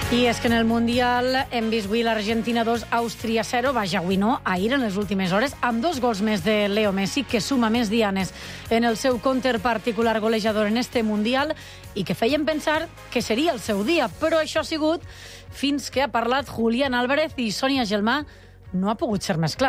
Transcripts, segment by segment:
I és que en el Mundial hem vist avui l'Argentina 2, Àustria 0, vaja, avui no, ahir en les últimes hores, amb 2 gols més de Leo Messi, que suma més dianes en el seu compte particular golejador en este Mundial i que feien pensar que seria el seu dia, però això ha sigut fins que ha parlat Julián Álvarez i Sònia Gelmà no ha pogut ser més clar.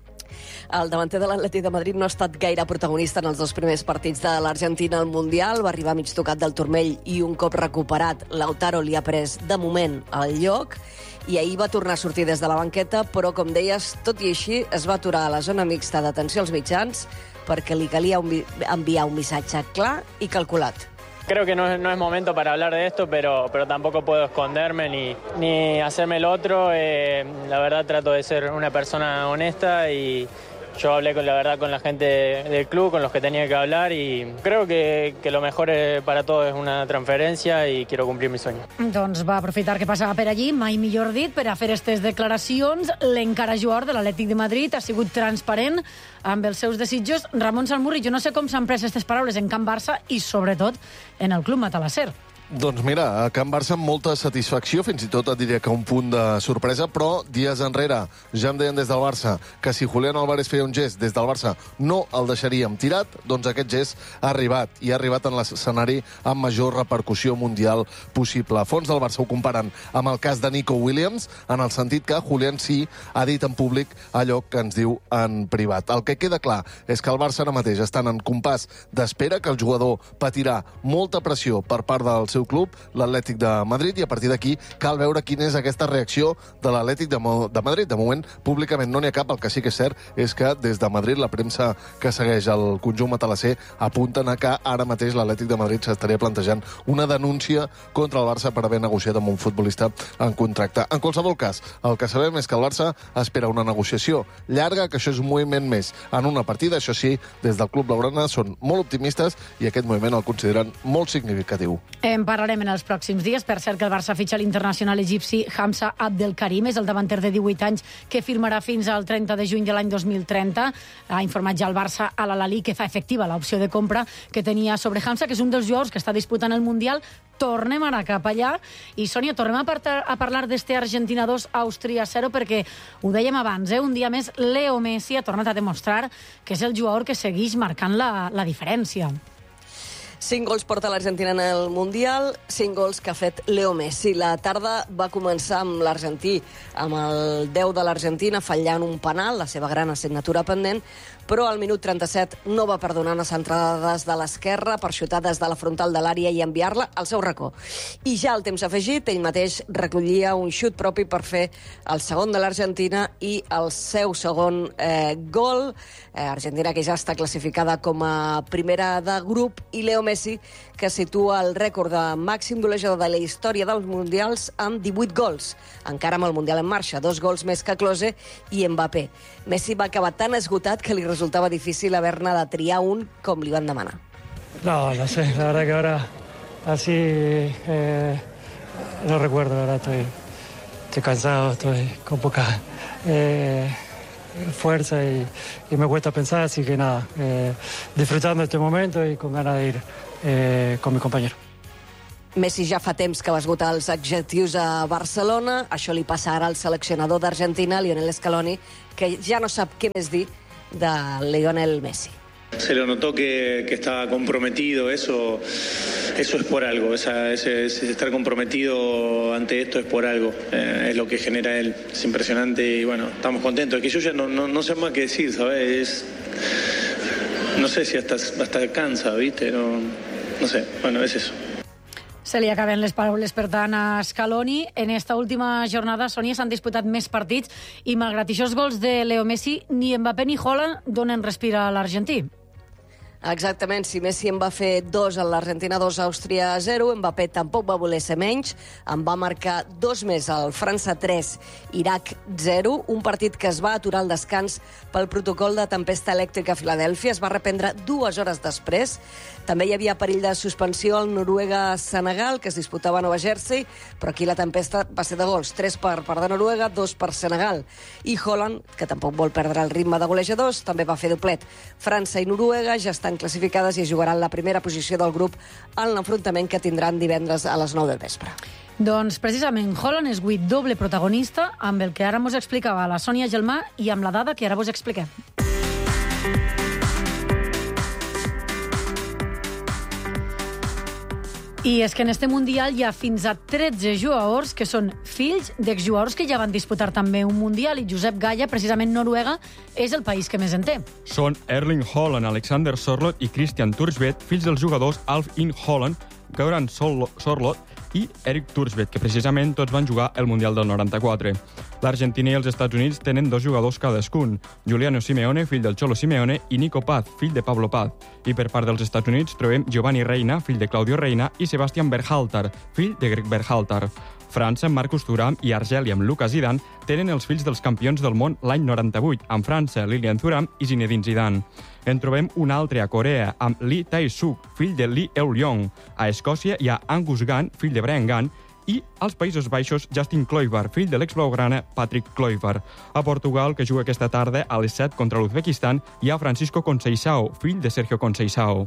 El davanter de l'Atlètic de Madrid no ha estat gaire protagonista en els 2 primers partits de l'Argentina al Mundial. Va arribar mig tocat del turmell i un cop recuperat, Lautaro li ha pres de moment el lloc i ahir va tornar a sortir des de la banqueta, però, com deies, tot i així, es va aturar a la zona mixta d'atenció als mitjans perquè li calia enviar un missatge clar i calculat. Creo que no es momento para hablar de esto, pero tampoco puedo esconderme ni hacerme el otro. La verdad trato de ser una persona honesta y yo hablé con la gente del club, con los que tenía que hablar y creo que lo mejor para todos es una transferencia y quiero cumplir mi sueño. Doncs va aprofitar que passava per allí, mai millor dit, per a fer aquestes declaracions. L'encara jugador de l'Atlètic de Madrid ha sigut transparent amb els seus desitjos. Ramon Salmurri, jo no sé com s'han pres aquestes paraules en Can Barça i, sobretot, en el Club Matalasser. Doncs mira, a Can Barça amb molta satisfacció, fins i tot et diria que un punt de sorpresa, però dies enrere ja em deien des del Barça que si Julián Álvarez feia un gest des del Barça no el deixaríem tirat, doncs aquest gest ha arribat, i ha arribat en l'escenari amb major repercussió mundial possible. A fons del Barça ho comparen amb el cas de Nico Williams, en el sentit que Julián sí ha dit en públic allò que ens diu en privat. El que queda clar és que el Barça ara mateix estan en compàs d'espera, que el jugador patirà molta pressió per part del seu club, l'Atlètic de Madrid, i a partir d'aquí cal veure quina és aquesta reacció de l'Atlètic de Madrid. De moment, públicament no n'hi ha cap. El que sí que és cert és que des de Madrid la premsa que segueix el conjunt matalasser apunten a que ara mateix l'Atlètic de Madrid s'estaria plantejant una denúncia contra el Barça per haver negociat amb un futbolista en contracte. En qualsevol cas, el que sabem és que el Barça espera una negociació llarga, que això és un moviment més en una partida. Això sí, des del club blaugrana són molt optimistes i aquest moviment el consideren molt significatiu. En parlarem en els pròxims dies. Per cert, que el Barça fitxa l'internacional egipci Hamza Abdelkarim, és el davanter de 18 anys que firmarà fins al 30 de juny de l'any 2030. Ha informat ja el Barça a l'Al-Ahly que fa efectiva l'opció de compra que tenia sobre Hamza, que és un dels jugadors que està disputant el Mundial. Tornem ara cap allà. I, Sònia, tornem a parlar d'este Argentina 2, Àustria 0, perquè ho dèiem abans, un dia més Leo Messi ha tornat a demostrar que és el jugador que segueix marcant la diferència. 5 gols porta l'Argentina en el Mundial, 5 gols que ha fet Leo Messi. La tarda va començar amb l'argentí, amb el 10 de l'Argentina, fallant un penal, la seva gran assignatura pendent, però al minut 37 no va perdonar unes entrades de l'esquerra per xutar des de la frontal de l'àrea i enviar-la al seu racó. I ja al temps afegit, ell mateix recollia un xut propi per fer el segon de l'Argentina i el seu segon gol. Argentina, que ja està classificada com a primera de grup, i Leo Messi, que situa el rècord de màxim golejador de la història dels Mundials amb 18 gols, encara amb el Mundial en marxa, 2 gols més que Klose i Mbappé. Messi va acabar tan esgotat que li resultava difícil haver-ne de triar un com li van demanar. No sé, la verdad que ahora así no recuerdo, la verdad, estoy cansado, estoy con poca fuerza y me cuesta pensar, así que nada, disfrutando este momento y con ganas de ir con mi compañero. Messi ja fa temps que va esgotar els adjectius a Barcelona. Això li passa ara al seleccionador d'Argentina, Lionel Scaloni, que ja no sap què més dir de Lionel Messi. Se lo notó que estaba comprometido, eso es por algo, ese estar comprometido ante esto es por algo, es lo que genera él, es impresionante y bueno, estamos contentos. Es que yo ya no sé más qué decir, ¿sabes? No sé si hasta cansa, ¿viste? No sé, bueno, es eso. Se li acaben les paraules, per tant, a Scaloni. En esta última jornada, Sònia, s'han disputat més partits i, malgrat aquests gols de Leo Messi, ni Mbappé ni Haaland donen respir a l'argentí. Exactament, si Messi en va fer 2 a l'Argentina 2, Àustria 0, Mbappé tampoc va voler ser menys, en va marcar 2 més al França 3, Iraq 0, un partit que es va aturar al descans pel protocol de tempesta elèctrica a Filadèlfia, es va reprendre 2 hores després. També hi havia perill de suspensió al Noruega-Senegal, que es disputava a Nova Jersey, però aquí la tempesta va ser de gols, 3 per part de Noruega, 2 per Senegal. I Haaland, que tampoc vol perdre el ritme de golejadors, també va fer doblet. França i Noruega ja estan classificades i jugaran la primera posició del grup en l'enfrontament que tindran divendres a les 9 del vespre. Doncs precisament Haaland és avui doble protagonista, amb el que ara mos explicava la Sònia Gelmà i amb la dada que ara vos expliquem. I és que en este Mundial hi ha fins a 13 jugadors que són fills d'exjugadors que ja van disputar també un Mundial, i Josep Gaya, precisament Noruega, és el país que més en té. Són Erling Haaland, Alexander Sørloth i Christian Thorstvedt, fills dels jugadors Alf Inge Haaland, Göran Sørloth i Erik Thorstvedt, que precisament tots van jugar el Mundial del 94. L'Argentina i els Estats Units tenen 2 jugadors cadascun, Giuliano Simeone, fill del Cholo Simeone, i Nico Paz, fill de Pablo Paz. I per part dels Estats Units trobem Giovanni Reina, fill de Claudio Reina, i Sebastian Berhalter, fill de Greg Berhalter. França, amb Marcus Thuram, i Argèlia, amb Lucas Zidane, tenen els fills dels campions del món l'any 98, amb França, Lilian Thuram i Zinedine Zidane. En trobem un altre a Corea, amb Lee Tae-suk, fill de Lee Eul-yong. A Escòcia hi ha Angus Gunn, fill de Brian Gunn, i als Països Baixos, Justin Kluivert, fill de l'ex-blaugrana Patrick Kluivert. A Portugal, que juga aquesta tarda a les 7 contra l'Uzbekistan, hi ha Francisco Conceição, fill de Sergio Conceição.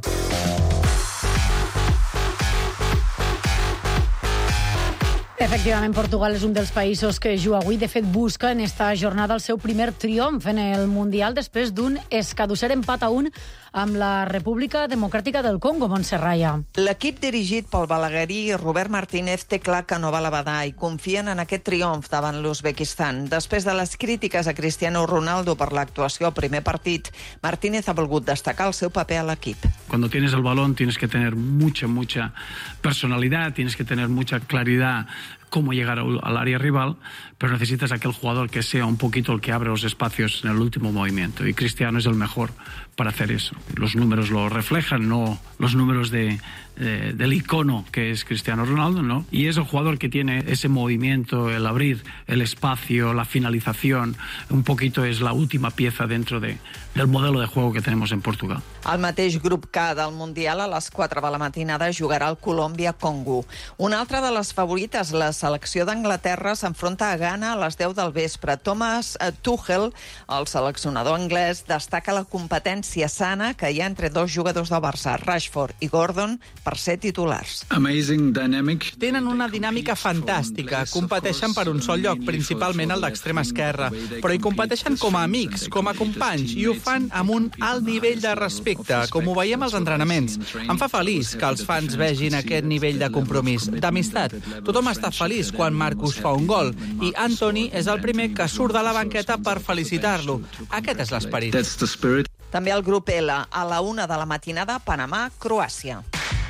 Efectivament, Portugal és un dels països que juga avui. De fet, busca en esta jornada el seu primer triomf en el Mundial després d'un escadusser empat a 1 amb la República Democràtica del Congo, Montserrat. L'equip dirigit pel balaguerí Robert Martínez té clar que no va a la badar i confien en aquest triomf davant l'Uzbekistan. Després de les crítiques a Cristiano Ronaldo per l'actuació al primer partit, Martínez ha volgut destacar el seu paper a l'equip. Cuando tienes el balón tienes que tener mucha personalidad, tienes que tener mucha claridad cómo llegar al área rival, pero necesitas aquel jugador que sea un poquito el que abre los espacios en el último movimiento. Y Cristiano es el mejor para hacer eso. Los números lo reflejan, no los números del icono que es Cristiano Ronaldo, ¿no? Y es el jugador que tiene ese movimiento, el abrir el espacio, la finalización, un poquito es la última pieza dentro del modelo de juego que tenemos en Portugal. Al mateix grup K del Mundial, a les 4 de la matinada, jugarà el Colòmbia-Congo. Una altra de les favorites, la selecció d'Anglaterra, s'enfronta a Ghana a les 10 del vespre. Thomas Tuchel, el seleccionador anglès, destaca la competència sana que hi ha entre 2 jugadors del Barça, Rashford i Gordon, per ser titulars. Tenen una dinàmica fantàstica. Competeixen per un sol lloc, principalment el d'extrema esquerra, però hi competeixen com a amics, com a companys, i ho fan amb un alt nivell de respecte, com ho veiem als entrenaments. Em fa feliç que els fans vegin aquest nivell de compromís, d'amistat. Tothom està feliç quan Marcus fa un gol, i Anthony és el primer que surt de la banqueta per felicitar-lo. Aquest és l'esperit. També el grup L, a la 1 de la matinada, Panamà, Croàcia.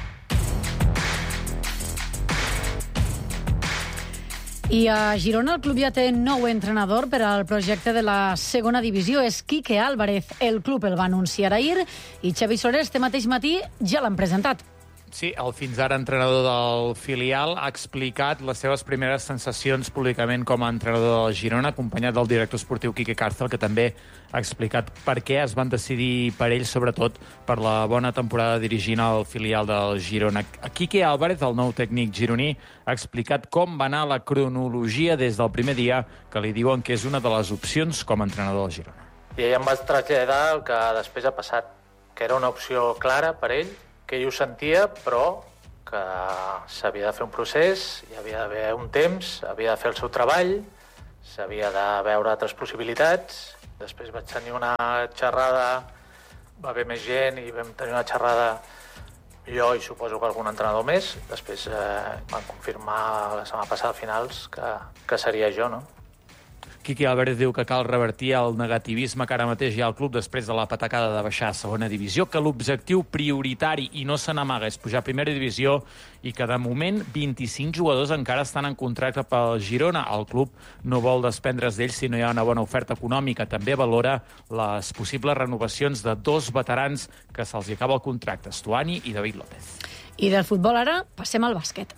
I a Girona el club ja té nou entrenador per al projecte de la segona divisió. És Quique Álvarez. El club el va anunciar ahir i Xavi Soler este mateix matí ja l'han presentat. Sí, el fins ara entrenador del filial ha explicat les seves primeres sensacions públicament com a entrenador del Girona, acompanyat del director esportiu Quique Cárcel, que també ha explicat per què es van decidir per ell, sobretot per la bona temporada dirigint el filial del Girona. Quique Álvarez, el nou tècnic gironí, ha explicat com va anar la cronologia des del primer dia, que li diuen que és una de les opcions com a entrenador del Girona. I ell em va traslladar el que després ha passat, que era una opció clara per ell, que ell ho sentia, però que s'havia de fer un procés, hi havia d'haver un temps, havia de fer el seu treball, s'havia de veure altres possibilitats. Després vaig tenir una xerrada, va haver més gent i vam tenir una xerrada jo i suposo que algun entrenador més. Després van confirmar la setmana passada a finals que seria jo, no? Quique Álvarez diu que cal revertir el negativisme que ara mateix hi ha al club després de la patacada de baixar a segona divisió, que l'objectiu prioritari, i no se n'amaga, és pujar a primera divisió i que de moment 25 jugadors encara estan en contracte pel Girona. El club no vol desprendre's d'ells si no hi ha una bona oferta econòmica. També valora les possibles renovacions de 2 veterans que se'ls acaba el contracte, Stuani i David López. I del futbol ara passem al bàsquet.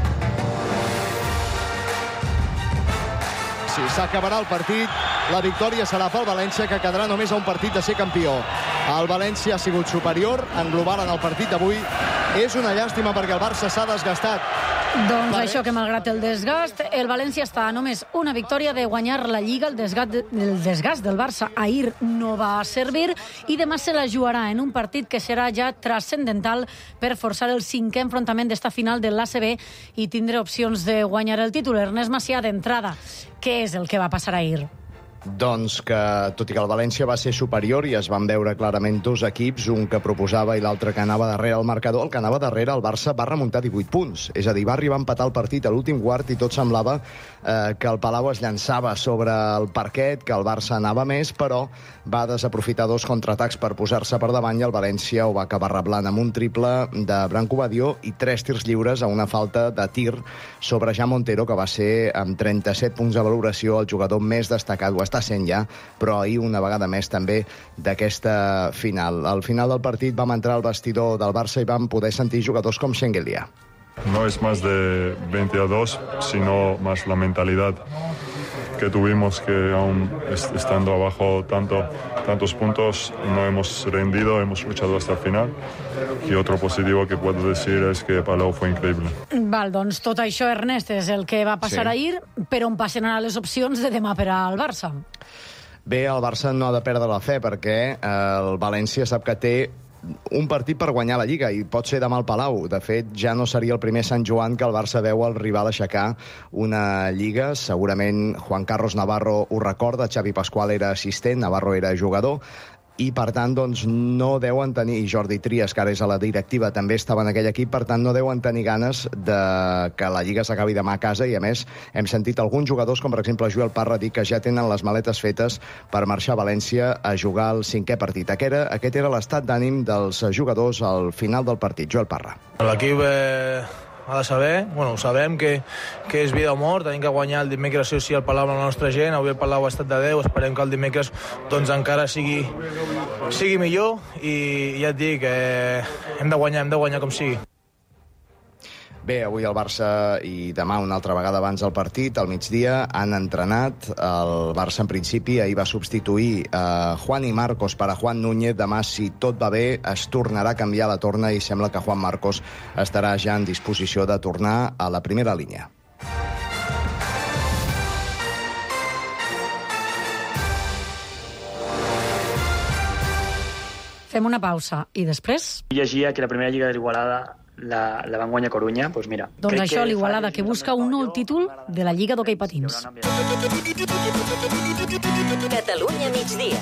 Sí, s'acabarà el partit. La victòria serà pel València, que quedarà només a un partit de ser campió. El València ha sigut superior en global en el partit d'avui. És una llàstima perquè el Barça s'ha desgastat. Doncs això, que malgrat el desgast, el València està a només una victòria de guanyar la Lliga. El desgast del Barça ahir no va servir i demà se la jugarà en un partit que serà ja transcendental per forçar el 5è enfrontament d'esta final de l'ACB i tindre opcions de guanyar el títol. Ernest Macià, d'entrada, què és el que va passar ahir? Doncs que, tot i que el València va ser superior i es van veure clarament dos equips, un que proposava i l'altre que anava darrere el marcador, el que anava darrere, el Barça va remuntar 18 punts. És a dir, va arribar a empatar el partit a l'últim quart i tot semblava que el Palau es llançava sobre el parquet, que el Barça anava més, però va desaprofitar dos contraatacs per posar-se per davant i el València ho va acabar reblant amb un triple de Branco Badió i 3 tirs lliures a una falta de tir sobre Jean Montero, que va ser amb 37 punts de valoració el jugador més destacat. Ho està sent ja, però ahir una vegada més també d'aquesta final. Al final del partit vam entrar al vestidor del Barça i vam poder sentir jugadors com Shengelia. No es más de 20-2, sino más la mentalidad que tuvimos, que aún estando abajo tantos puntos no hemos rendido, hemos luchado hasta el final. Y otro positivo que puedo decir es que Palau fue increíble. Val, doncs tot això, Ernest, és el que va passar ahir, però on passen ara les opcions de demà per al Barça? Bé, el Barça no ha de perdre la fe perquè el València sap que té un partit per guanyar la Lliga i pot ser demà al Palau. De fet, ja no seria el primer Sant Joan que el Barça veu el rival aixecar una Lliga. Segurament Juan Carlos Navarro ho recorda, Xavi Pascual era assistent, Navarro era jugador, i per tant doncs, no deuen tenir, i Jordi Trias, que ara és a la directiva, també estava en aquell equip, per tant no deuen tenir ganes de que la Lliga s'acabi demà a casa, i a més hem sentit alguns jugadors, com per exemple Joel Parra, dir que ja tenen les maletes fetes per marxar a València a jugar el 5è partit. Aquest era l'estat d'ànim dels jugadors al final del partit. Joel Parra. L'equip ha de saber, ho sabem, que és vida o mort, tenim que guanyar el dimecres sí al Palau amb la nostra gent. Avui el Palau ha estat de 10, esperem que el dimecres doncs encara sigui millor i ja et dic, hem de guanyar com sigui. Bé, avui el Barça i demà una altra vegada abans del partit, al migdia, han entrenat. El Barça, en principi, ahir va substituir Juan i Marcos per a Juan Núñez. Demà, si tot va bé, es tornarà a canviar la torna i sembla que Juan Marcos estarà ja en disposició de tornar a la primera línia. Fem una pausa i després... Llegia que la primera lliga de l'Igualada la van guanyar Corunya, doncs mira... Doncs això, l'Igualada, que busca un nou títol de la Lliga d'Hoquei Patins. Catalunya migdia.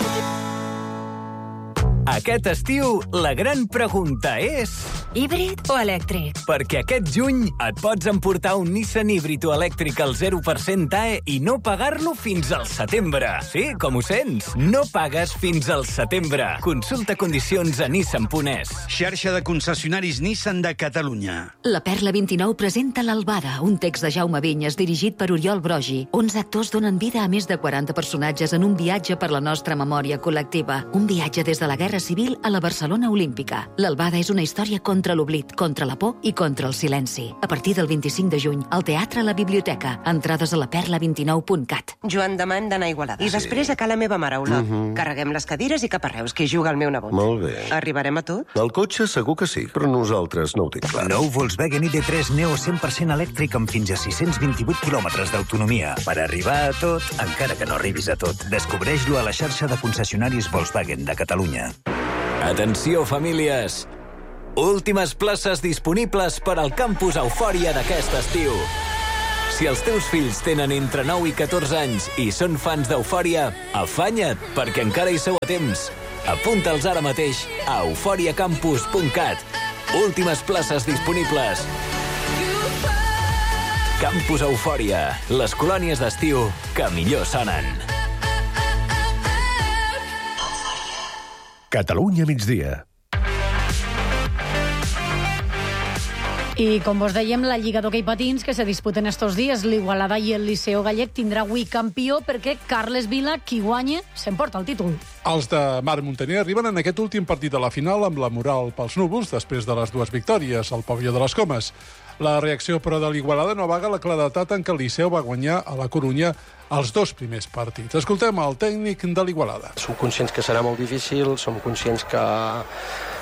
Aquest estiu, la gran pregunta és... Híbrid o elèctric? Perquè aquest juny et pots emportar un Nissan híbrid o elèctric al 0% TAE i no pagar-lo fins al setembre. Sí, com ho sents? No pagues fins al setembre. Consulta condicions a nissan.es. Xarxa de concessionaris Nissan de Catalunya. La Perla 29 presenta l'Albada, un text de Jaume Vinyes dirigit per Oriol Brogi. 11 actors donen vida a més de 40 personatges en un viatge per la nostra memòria col·lectiva. Un viatge des de la Guerra Civil a la Barcelona Olímpica. L'Albada és una història contra l'oblit, contra la por i contra el silenci. A partir del 25 de juny, al Teatre La Biblioteca. Entrades a laperla29.cat. Joan Damant d'anar a Igualada. I després a Cala Meva Mare, Olot. Carreguem les cadires i cap a Reus, que hi juga el meu nebot. Molt bé. Arribarem a tot? El cotxe segur que sí, però nosaltres no ho tinc clar. Nou Volkswagen ID3 Neo 100% elèctric amb fins a 628 quilòmetres d'autonomia. Per arribar a tot, encara que no arribis a tot. Descobreix-lo a la xarxa de concessionaris Volkswagen de Catalunya. Atenció, famílies! Últimes places disponibles per al campus Eufòria d'aquest estiu. Si els teus fills tenen entre 9 i 14 anys i són fans d'Eufòria, afanya't, perquè encara hi sou a temps. Apunta'ls ara mateix a euforiacampus.cat. Últimes places disponibles. Campus Eufòria, les colònies d'estiu que millor sonen. Catalunya migdia. I com vos dèiem, la Lliga d'Hoquei Patins que se disputen estos dies, l'Igualada i el Liceo Gallec tindrà avui campió perquè Carles Vila, qui guanya, s'emporta el títol. Els de Marc Muntaner arriben en aquest últim partit de la final amb la moral pels núvols després de les dues victòries al pavelló de les Comes. La reacció, però, de l'Igualada no vaga la claredat en què el Liceu va guanyar a la Corunya els dos primers partits. Escoltem el tècnic de l'Igualada. Som conscients que serà molt difícil, som conscients que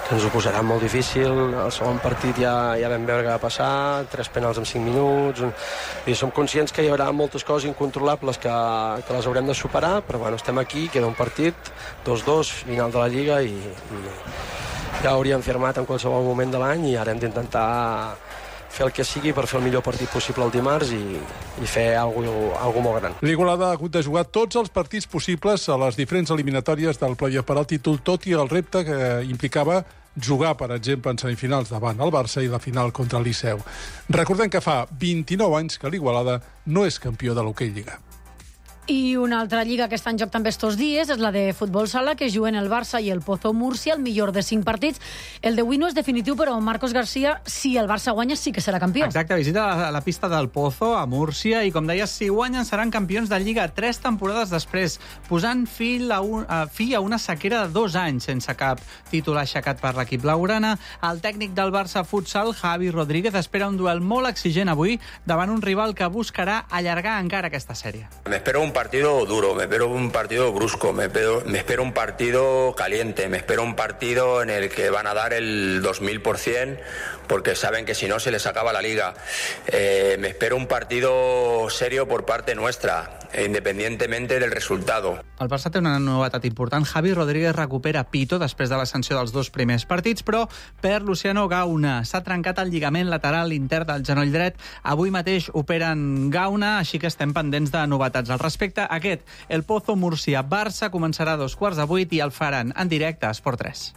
ens ho posarà molt difícil. El segon partit ja vam veure què va passar, 3 penals en 5 minuts, i som conscients que hi haurà moltes coses incontrolables que les haurem de superar, però bueno, estem aquí, queda un partit, 2-2, final de la Lliga, i ja hauríem firmat en qualsevol moment de l'any, i ara hem d'intentar fer el que sigui per fer el millor partit possible el dimarts i fer alguna molt gran. L'Igualada ha hagut de jugar tots els partits possibles a les diferents eliminatòries del playoff per al títol, tot i el repte que implicava jugar, per exemple, en semifinals davant el Barça i la final contra el Liceu. Recordem que fa 29 anys que l'Igualada no és campió de l'Hockey Lliga. I una altra lliga que està en joc també estos dies és la de futbol sala, que juguen el Barça i el Pozo Múrcia, el millor de 5 partits. El d'avui no és definitiu, però Marcos García, si el Barça guanya, sí que serà campió. Exacte, visita la pista del Pozo, a Múrcia, i com deies, si guanyen seran campions de Lliga 3 temporades després, posant fi a una sequera de 2 anys sense cap títol aixecat per l'equip blaugrana. El tècnic del Barça Futsal, Javi Rodríguez, espera un duel molt exigent avui davant un rival que buscarà allargar encara aquesta sèrie. M'espero un partido duro, me espero un partido brusco, me espero un partido caliente, me espero un partido en el que van a dar el 2000%, porque saben que si no se les acaba la liga. Me espero un partido serio por parte nuestra, independientemente del resultado. El Barça té una novetat important. Javi Rodríguez recupera Pito després de la sanció dels 2 primers partits, però per Luciano Gauna. S'ha trencat el lligament lateral intern del genoll dret. Avui mateix operen Gauna, així que estem pendents de novetats al respecte. Aquest, el Pozo Múrcia Barça, començarà a 7:15 i el faran en directe a Esport 3.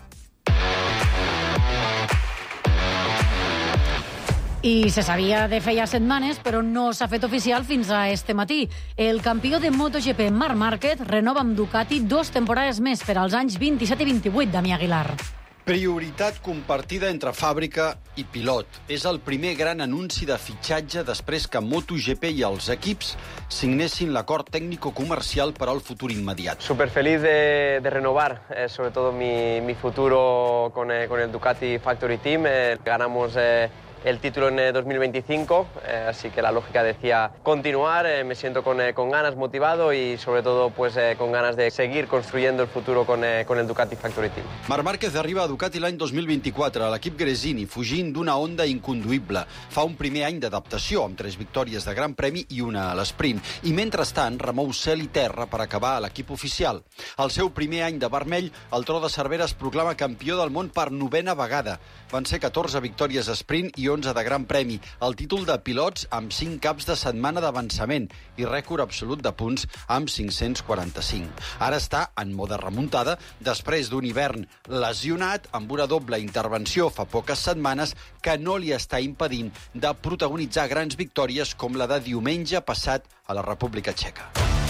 I se sabia de feia setmanes, però no s'ha fet oficial fins a este matí. El campió de MotoGP, Marc Márquez, renova amb Ducati 2 temporades més per als anys 27 i 28, Damià Aguilar. Prioritat compartida entre fàbrica i pilot. És el primer gran anunci de fitxatge després que MotoGP i els equips signessin l'acord tècnico-comercial per al futur immediat. Súper feliz de renovar, sobre todo mi futuro con el Ducati Factory Team. Ganamos el título en 2025, así que la lógica decía continuar. Me siento con ganas, motivado y sobre todo pues con ganas de seguir construyendo el futuro con el Ducati Factory Team. Marc Márquez arriba a Ducati l'any 2024 a l'equip Gresini, fugint d'una Honda inconduïble. Fa un primer any d'adaptació, amb 3 victòries de Gran Premi i una a l'esprint, i mentrestant remou cel i terra per acabar a l'equip oficial. El seu primer any de vermell, el Tro de Cervera es proclama campió del món per 9a vegada. Van ser 14 victòries esprint i 11 de Gran Premi, el títol de pilots amb 5 caps de setmana d'avançament i rècord absolut de punts amb 545. Ara està en mode remuntada després d'un hivern lesionat amb una doble intervenció fa poques setmanes que no li està impedint de protagonitzar grans victòries com la de diumenge passat a la República Txeca.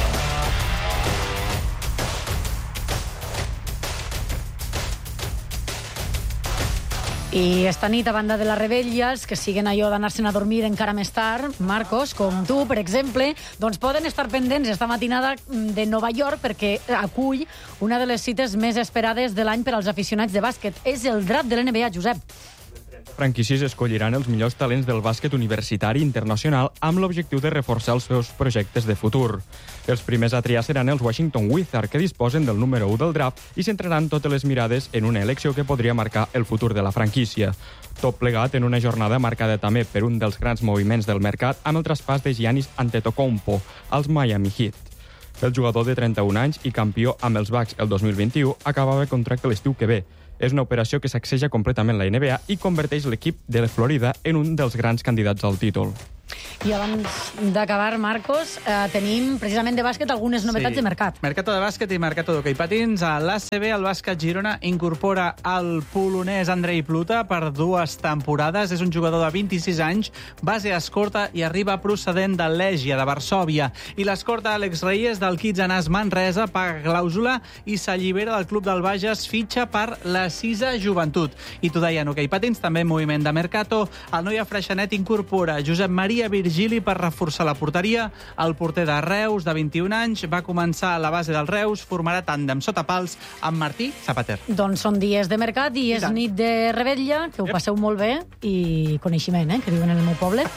I esta nit, a banda de la rebella, els que siguen allò d'anar-se'n a dormir encara més tard, Marcos, com tu, per exemple, doncs poden estar pendents esta matinada de Nova York perquè acull una de les cites més esperades de l'any per als aficionats de bàsquet. És el draft de l'NBA, Josep. Franquícies escolliran els millors talents del bàsquet universitari internacional amb l'objectiu de reforçar els seus projectes de futur. Els primers a triar seran els Washington Wizards, que disposen del número 1 del draft i centraran totes les mirades en una elecció que podria marcar el futur de la franquícia. Tot plegat en una jornada marcada també per un dels grans moviments del mercat amb el traspàs de Giannis Antetokounmpo als Miami Heat. El jugador de 31 anys i campió amb els Bucks el 2021 acabava contracte l'estiu que ve. És una operació que sacseja completament la NBA i converteix l'equip de la Florida en un dels grans candidats al títol. I abans d'acabar, Marcos, tenim precisament de bàsquet algunes novetats de mercat. Mercato de bàsquet i mercato d'hoquei patins. A l'ACB, el bàsquet Girona incorpora el polonès Andrei Pluta per 2 temporades. És un jugador de 26 anys, base escorta i arriba procedent de l'Ègia, de Varsòvia. I l'escorta Àlex Reyes del Kitsanàs Manresa paga clàusula i s'allibera del club del Bages, fitxa per la 6a joventut. I t'ho deia en hoquei patins, també moviment de mercato. El Noia Freixenet incorpora Josep Maria Virgili per reforçar la porteria. El porter de Reus, de 21 anys, va començar a la base del Reus, formarà tàndem sota pals amb Martí Zapater. Doncs són dies de mercat i és nit de rebetlla, que ho passeu molt bé, i coneixement, que diuen en el meu poble.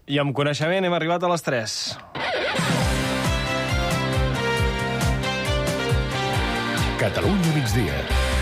I amb coneixement hem arribat a les 3. Catalunya migdia.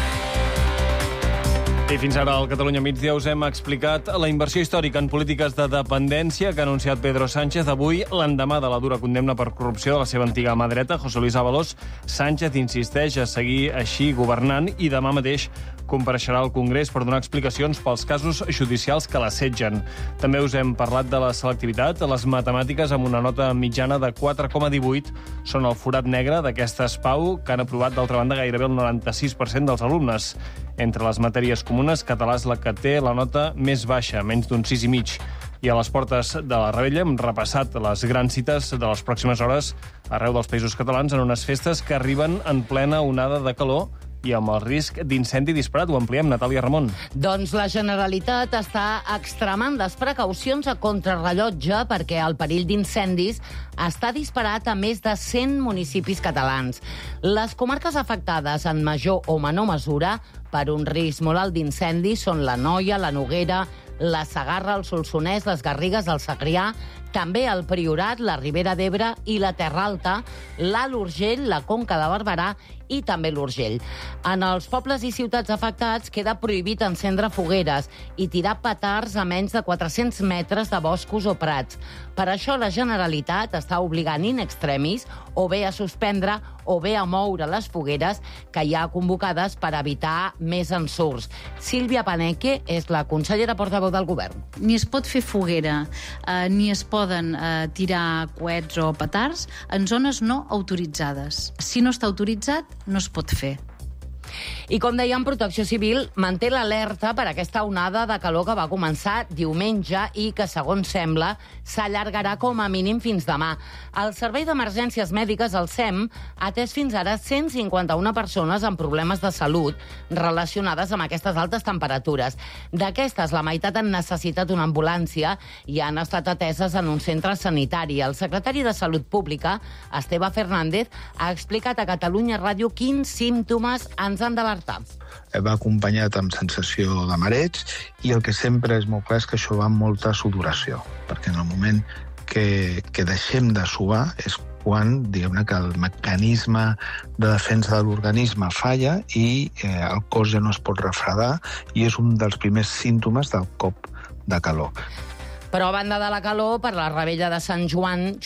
I fins ara al Catalunya migdia us hem explicat la inversió històrica en polítiques de dependència que ha anunciat Pedro Sánchez avui, l'endemà de la dura condemna per corrupció de la seva antiga mà dreta, José Luis Ábalos. Sánchez insisteix a seguir així governant i demà mateix compareixerà al Congrés per donar explicacions pels casos judicials que l'assetgen. També us hem parlat de la selectivitat. Les matemàtiques, amb una nota mitjana de 4,18, són el forat negre d'aquestes PAU, que han aprovat, d'altra banda, gairebé el 96% dels alumnes. Entre les matèries comunes, català és la que té la nota més baixa, menys d'un 6,5. I a les portes de la Rebella hem repassat les grans cites de les pròximes hores arreu dels països catalans en unes festes que arriben en plena onada de calor i amb el risc d'incendi disparat. Ho ampliem, Natàlia Ramon. Doncs la Generalitat està extremant les precaucions a contrarrellotge perquè el perill d'incendis està disparat a més de 100 municipis catalans. Les comarques afectades en major o menor mesura per un risc molt alt d'incendi són l'Anoia, la Noguera, la Segarra, el Solsonès, les Garrigues, el Segrià, també el Priorat, la Ribera d'Ebre i la Terra Alta, l'Alt Urgell, la Conca de Barberà i també l'Urgell. En els pobles i ciutats afectats queda prohibit encendre fogueres i tirar petards a menys de 400 metres de boscos o prats. Per això la Generalitat està obligant in extremis o bé a suspendre o bé a moure les fogueres que hi ha convocades per evitar més ensurts. Sílvia Paneque és la consellera portaveu del govern. Ni es pot fer foguera, ni es poden tirar coets o petards en zones no autoritzades. Si no està autoritzat, no es pot fer. I com dèiem, Protecció Civil manté l'alerta per aquesta onada de calor que va començar diumenge i que, segons sembla, s'allargarà com a mínim fins demà. El Servei d'Emergències Mèdiques, el SEM, ha atès fins ara 151 persones amb problemes de salut relacionades amb aquestes altes temperatures. D'aquestes, la meitat han necessitat una ambulància i han estat ateses en un centre sanitari. El secretari de Salut Pública, Esteve Fernández, ha explicat a Catalunya Ràdio quins símptomes ens han d'alertar. Va acompanyat amb sensació de mareig i el que sempre és molt clar és que això va amb molta sudoració, perquè en el moment que deixem de suar és quan, diguem-ne, que el mecanisme de defensa de l'organisme falla i el cos ja no es pot refredar i és un dels primers símptomes del cop de calor. Però a banda de la calor, per la Rebella de Sant Joan,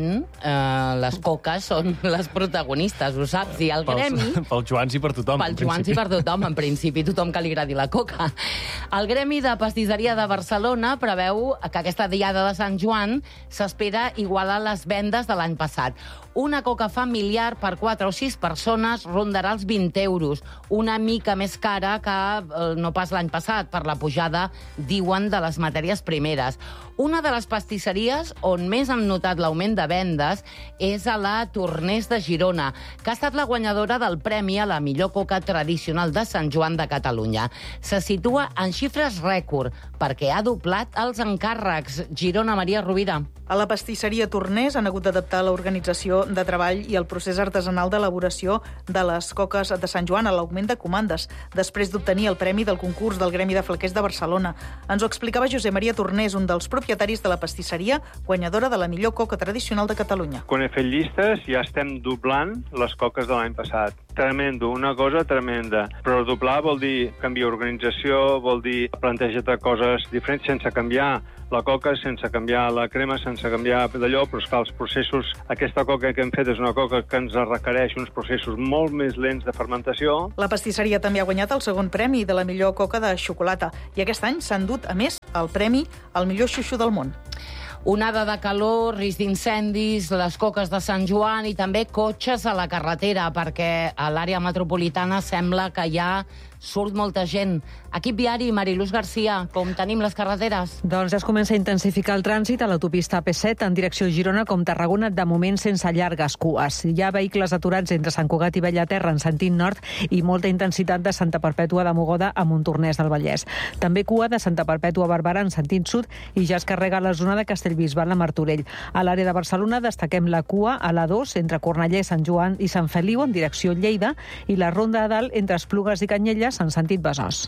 les coques són les protagonistes, ho saps? I el gremi... Pels Joans i per tothom, Pels Joans i per tothom, en principi, tothom que li agradi la coca. El Gremi de Pastisseria de Barcelona preveu que aquesta diada de Sant Joan s'espera igualar les vendes de l'any passat. Una coca familiar per 4 o 6 persones rondarà els 20 euros, una mica més cara que no pas l'any passat, per la pujada, diuen, de les matèries primeres. Una de les pastisseries on més han notat l'augment de vendes és a la Tornés de Girona, que ha estat la guanyadora del premi a la millor coca tradicional de Sant Joan de Catalunya. Se situa en xifres rècord, perquè ha doblat els encàrrecs. Girona, Maria Rovira. A la pastisseria Tornés han hagut d'adaptar l'organització de treball i el procés artesanal d'elaboració de les coques de Sant Joan a l'augment de comandes, després d'obtenir el premi del concurs del Gremi de Flaquers de Barcelona. Ens ho explicava Josep Maria Tornés, un dels propietaris de la pastisseria, guanyadora de la millor coca tradicional de Catalunya. Quan he fet llistes ja estem doblant les coques de l'any passat. Tremendo, una cosa tremenda. Però doblar vol dir canviar organització, vol dir plantejar coses diferents sense canviar la coca, sense canviar la crema, sense canviar d'allò, però esclar, els processos... Aquesta coca que hem fet és una coca que ens requereix uns processos molt més lents de fermentació. La pastisseria també ha guanyat el segon premi de la millor coca de xocolata i aquest any s'ha endut, a més, el premi al millor xuxu del món. Onada de calor, risc d'incendis, les coques de Sant Joan i també cotxes a la carretera, perquè a l'àrea metropolitana sembla que ja surt molta gent. Equip viari, Mariluz Garcia, com tenim les carreteres? Doncs ja es comença a intensificar el trànsit a l'autopista AP7 en direcció Girona com Tarragona, de moment sense llargues cues. Hi ha vehicles aturats entre Sant Cugat i Bellaterra en sentit nord i molta intensitat de Santa Perpètua de Mogoda a Montornès del Vallès. També cua de Santa Perpètua a Barberà en sentit sud i ja es carrega la zona de Castellbisbal a Martorell. A l'àrea de Barcelona destaquem la cua a l'A2 entre Cornellà, Sant Joan i Sant Feliu en direcció Lleida i la ronda a dalt entre Esplugues i Canyelles en sentit Besòs.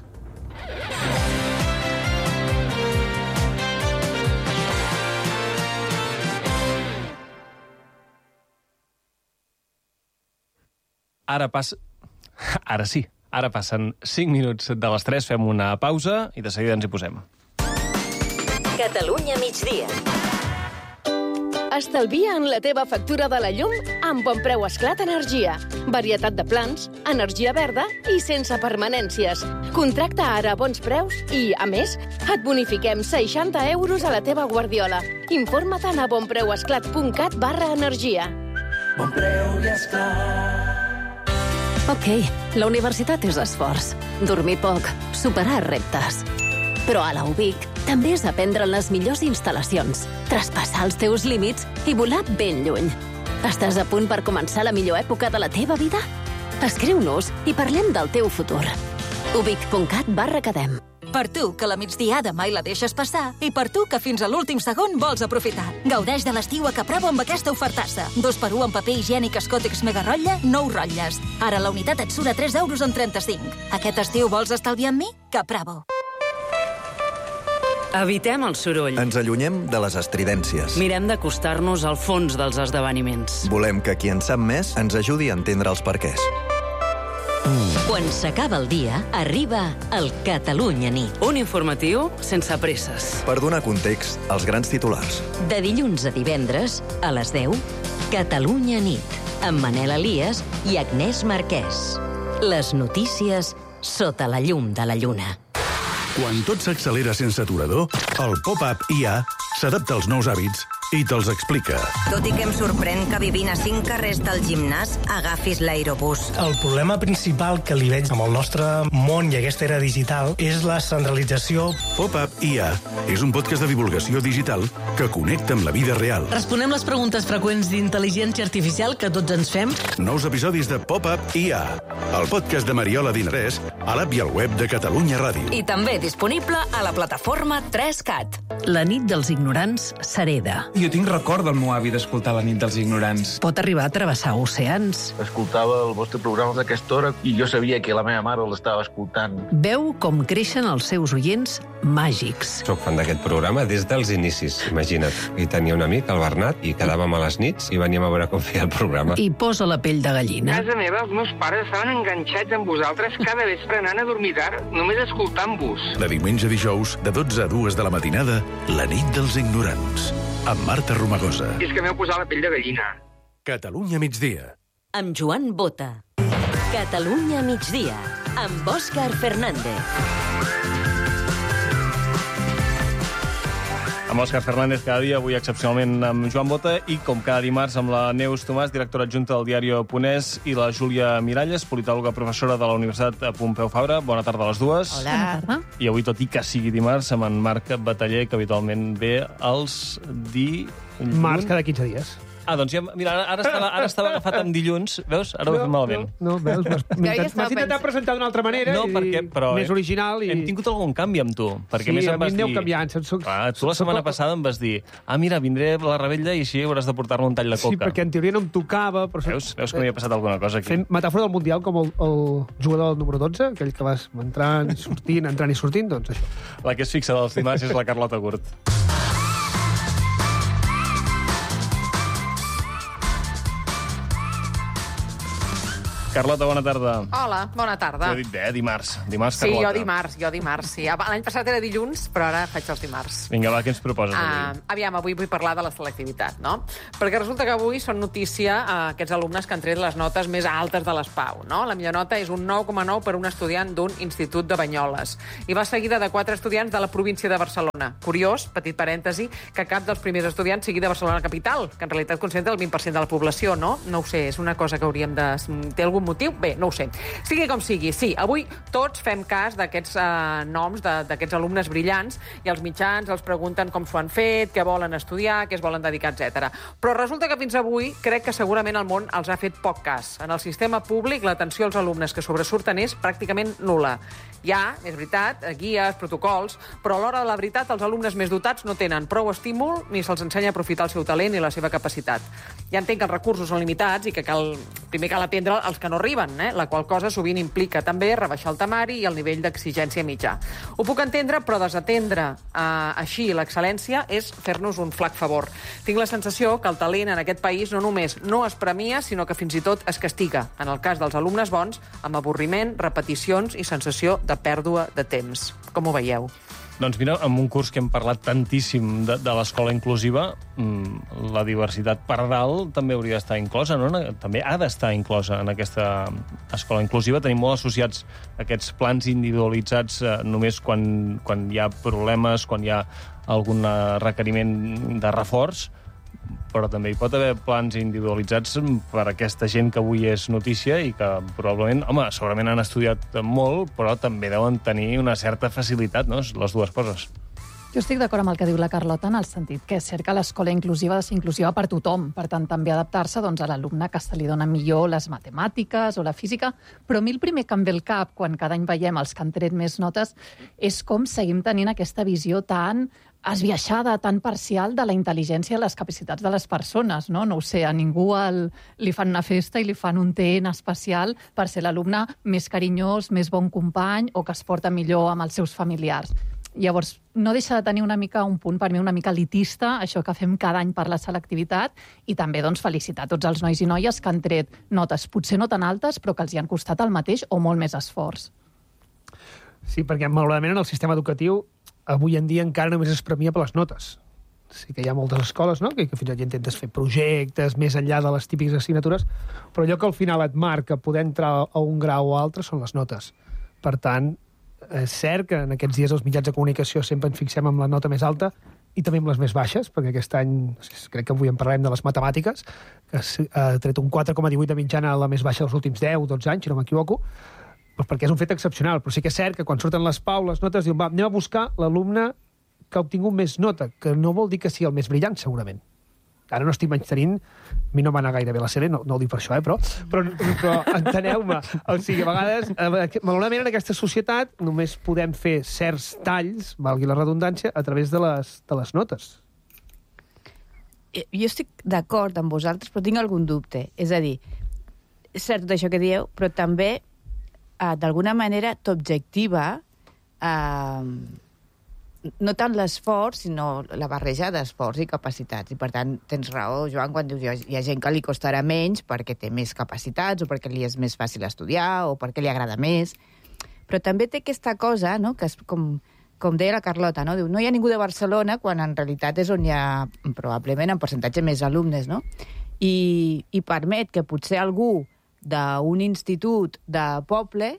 Ara passen 5 minuts de les 3, fem una pausa i de seguida ens hi posem. Catalunya migdia. Estalvia en la teva factura de la llum amb Bonpreu Esclat Energia. Varietat de plans, energia verda i sense permanències. Contracta ara a bons preus i, a més, et bonifiquem 60 euros a la teva guardiola. Informa-te'n a bonpreuesclat.cat/energia. Bonpreu i Esclat. Ok, la universitat és esforç. Dormir poc, superar reptes. Però a la UBIC també és aprendre en les millors instal·lacions, traspassar els teus límits i volar ben lluny. Estàs a punt per començar la millor època de la teva vida? Escriu-nos i parlem del teu futur. ubic.cat/academ. Per tu, que la migdiada mai la deixes passar, i per tu, que fins a l'últim segon vols aprofitar. Gaudeix de l'estiu a Capravo amb aquesta ofertassa. 2x1 en paper higiènic Scottex Mega Rotlle, 9 rotlles. Ara la unitat et surt a 3,35 €. Aquest estiu vols estalviar amb mi? Capravo. Evitem el soroll. Ens allunyem de les estridències. Mirem d'acostar-nos al fons dels esdeveniments. Volem que qui en sap més ens ajudi a entendre els perquès. Quan s'acaba el dia, arriba el Catalunya Nit. Un informatiu sense presses. Per donar context als grans titulars. De dilluns a divendres, a les 10, Catalunya Nit, amb Manel Elias i Agnès Marquès. Les notícies sota la llum de la lluna. Quan tot s'accelera sense aturador, el pop-up IA s'adapta als nous hàbits i te'ls explica. Tot i que em sorprèn que vivint a 5 carrers del gimnàs agafis l'aerobús. El problema principal que li veig amb el nostre món i aquesta era digital és la centralització. Pop-up IA és un podcast de divulgació digital que connecta amb la vida real. Responem les preguntes freqüents d'intel·ligència artificial que tots ens fem. Nous episodis de Pop-up IA, el podcast de Mariola Dinarès, a l'app i al web de Catalunya Ràdio. I també disponible a la plataforma 3CAT. La nit dels ignorants s'hereda. Jo tinc record del meu avi d'escoltar La nit dels ignorants. Pot arribar a travessar oceans. Escoltava el vostre programa d'aquesta hora i jo sabia que la meva mare l'estava escoltant. Veu com creixen els seus oients màgics. Soc fan d'aquest programa des dels inicis, imagina't. I tenia un amic, el Bernat, i quedàvem a les nits i veníem a veure com feia el programa. I posa la pell de gallina. A casa meva, els meus pares estaven enganxats amb vosaltres cada vespre anant a dormir tard, només escoltant-vos. De diumenge a dijous, de 12 a 2 de la matinada, La nit dels ignorants, amb Marta Romagosa. És que m'heu posat la pell de gallina. Catalunya migdia. Amb Joan Bota. Catalunya migdia, amb Òscar Fernández. Amb Òscar Fernández cada dia, avui excepcionalment amb Joan Bota i com cada dimarts amb la Neus Tomàs, directora adjunta del diari Ponès, i la Júlia Miralles, politòloga professora de la Universitat Pompeu Fabra. Bona tarda a les dues. Hola. I avui, tot i que sigui dimarts, amb en Marc Bataller, que habitualment ve els Març cada 15 dies. Ah, doncs ja, mira, ara estava agafat amb dilluns, veus? Ara ho he fet malament. No, veus? M'has intentat presentar d'una altra manera, més original. Hem tingut algun canvi amb tu. Perquè més em vas dir... canviant. Tu la setmana passada em vas dir mira, vindré a la Rebella i així hauràs de portar-me un tall de coca. Sí, perquè en teoria no em tocava. Però... Veus que m'hi ha passat alguna cosa aquí. Fent metàfora del Mundial com el jugador del número 12, aquell que vas entrant i sortint, doncs això. La que es fixa dels dimarts és la Carlota Gurt. Carlota, bona tarda. Hola, bona tarda. Jo he dit bé, dimarts. Dimarts, sí, Carlota. jo dimarts, sí. L'any passat era dilluns, però ara faig els dimarts. Vinga, va, què ens proposes avui? Aviam, avui vull parlar de la selectivitat, no? Perquè resulta que avui són notícia aquests alumnes que han tret les notes més altes de les PAU, no? La millor nota és un 9,9 per un estudiant d'un institut de Banyoles. I va seguida de 4 estudiants de la província de Barcelona. Curiós, petit parèntesi, que cap dels primers estudiants sigui de Barcelona capital, que en realitat concentra el 20% de la població, no? No ho sé, és una cosa que hauríem de... Té algun motiu? Bé, no ho sé. Sigui com sigui, sí, avui tots fem cas d'aquests noms d'aquests alumnes brillants i els mitjans els pregunten com s'ho han fet, què volen estudiar, què es volen dedicar, etc. Però resulta que fins avui crec que segurament el món els ha fet poc cas. En el sistema públic l'atenció als alumnes que sobresurten és pràcticament nul·la. Hi ha, és veritat, guies, protocols, però a l'hora de la veritat els alumnes més dotats no tenen prou estímul ni se'ls ensenya a aprofitar el seu talent i la seva capacitat. Ja entenc que els recursos són limitats i que primer cal atendre els que no no arriben, la qual cosa sovint implica també rebaixar el temari i el nivell d'exigència mitjà. Ho puc entendre, però desatendre així l'excel·lència és fer-nos un flac favor. Tinc la sensació que el talent en aquest país no només no es premia, sinó que fins i tot es castiga, en el cas dels alumnes bons, amb avorriment, repeticions i sensació de pèrdua de temps. Com ho veieu? Doncs mira, en un curs que hem parlat tantíssim de l'escola inclusiva, la diversitat per dalt també hauria d'estar inclosa, no? També ha d'estar inclosa en aquesta escola inclusiva. Tenim molt associats aquests plans individualitzats només quan hi ha problemes, quan hi ha algun requeriment de reforç, però també hi pot haver plans individualitzats per a aquesta gent que avui és notícia i que probablement, segurament han estudiat molt, però també deuen tenir una certa facilitat, no?, les dues coses. Jo estic d'acord amb el que diu la Carlota en el sentit que és cert que l'escola inclusiva ha de ser inclusiva per tothom, per tant també adaptar-se a l'alumne que se li dona millor les matemàtiques o la física, però a mi el primer que em ve al cap quan cada any veiem els que han tret més notes és com seguim tenint aquesta visió tan esbiaixada, tan parcial de la intel·ligència i les capacitats de les persones, no? No ho sé, a ningú li fan una festa i li fan un TN especial per ser l'alumne més carinyós, més bon company o que es porta millor amb els seus familiars. Llavors, no deixa de tenir una mica un punt, per mi, una mica elitista, això que fem cada any per la selectivitat, i també felicitar tots els nois i noies que han tret notes, potser no tan altes, però que els hi han costat el mateix o molt més esforç. Sí, perquè malauradament en el sistema educatiu avui en dia encara només es premia per les notes. Sí que hi ha moltes escoles, no?, que fins i tot intentes fer projectes més enllà de les típiques assignatures, però allò que al final et marca poder entrar a un grau o altre són les notes. Per tant, és cert que en aquests dies els mitjans de comunicació sempre ens fixem en la nota més alta i també amb les més baixes, perquè aquest any, crec que avui en parlarem de les matemàtiques, que ha tret un 4,18 de mitjana la més baixa dels últims 10-12 anys, si no m'equivoco, perquè és un fet excepcional, però sí que és cert que quan surten les PAU, les notes, diuen, anem a buscar l'alumne que ha obtingut més nota, que no vol dir que sigui el més brillant, segurament. Ara no estic menystenint, a mi no m'ha anat gaire bé la sèrie, no ho dic per això, però enteneu-me. O sigui, a vegades, malauradament en aquesta societat només podem fer certs talls, valgui la redundància, a través de les notes. Jo estic d'acord amb vosaltres, però tinc algun dubte. És a dir, és cert tot això que dieu, però també d'alguna manera t'objectiva no tant l'esforç, sinó la barreja d'esforç i capacitats. I per tant, tens raó, Joan, quan dius hi ha gent que li costarà menys perquè té més capacitats o perquè li és més fàcil estudiar o perquè li agrada més. Però també té aquesta cosa, no?, que és com deia la Carlota, no? Diu, no hi ha ningú de Barcelona quan en realitat és on hi ha probablement en percentatge més alumnes, no? I permet que potser algú d'un institut de poble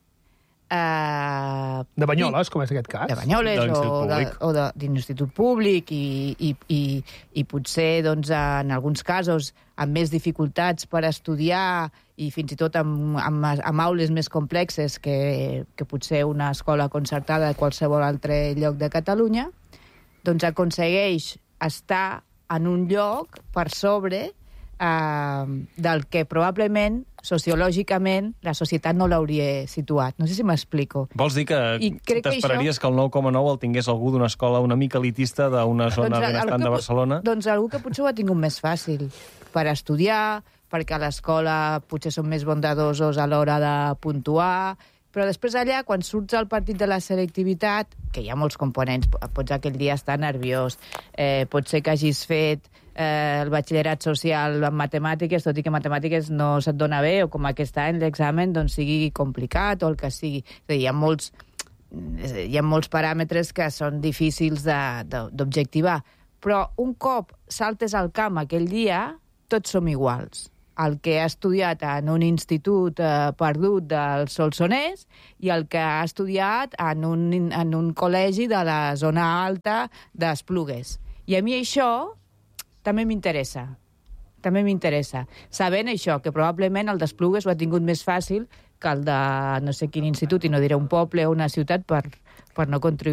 de Banyoles, com és aquest cas. De Banyoles o d'un institut públic i potser doncs, en alguns casos amb més dificultats per estudiar i fins i tot amb aules més complexes que potser una escola concertada de qualsevol altre lloc de Catalunya, doncs aconsegueix estar en un lloc per sobre del que probablement sociològicament la societat no l'hauria situat. No sé si m'explico. Vols dir que t'esperaries que el 9,9 el tingués algú d'una escola una mica elitista d'una zona benestant de Barcelona? Doncs algú que potser ho ha tingut més fàcil per estudiar, perquè a l'escola potser són més bondadosos a l'hora de puntuar, però després allà, quan surts al partit de la selectivitat, que hi ha molts components, pots aquell dia estar nerviós, pot ser que hagis fet el batxillerat social en matemàtiques, tot i que matemàtiques no se't dona bé, o com aquest any l'examen doncs, sigui complicat, o el que sigui. És a dir, hi ha molts paràmetres que són difícils d'objectivar. Però un cop saltes al camp aquell dia, tots som iguals. El que ha estudiat en un institut perdut del Solsonès i el que ha estudiat en un col·legi de la zona alta d'Esplugues. I a mi això també m'interessa. També m'interessa. Sabent això, que probablement el d'Esplugues ho ha tingut més fàcil que el de no sé quin institut, i no diré un poble o una ciutat, per no contribuir